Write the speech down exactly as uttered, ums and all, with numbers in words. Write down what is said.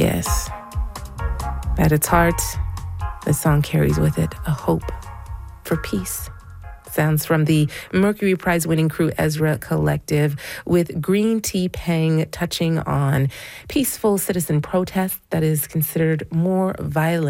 Yes. At its heart, the song carries with it a hope for peace. Sounds from the Mercury Prize-winning Crew Ezra Collective, with Green Tea Pang touching on peaceful citizen protest that is considered more violent